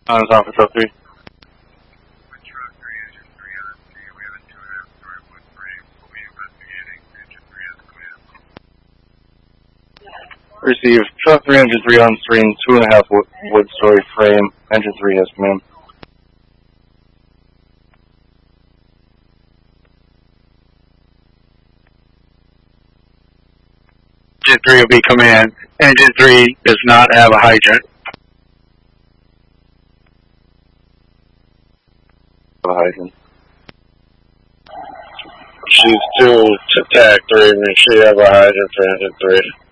On top of truck 3. Receive. Truck 3, engine 3 on screen, 2.5 wood story frame. Engine 3 has command. Engine 3 will be command. Engine 3 does not have a hydrant. A hydrant. She's 2 to TAC 3, and she have a hydrant for engine 3.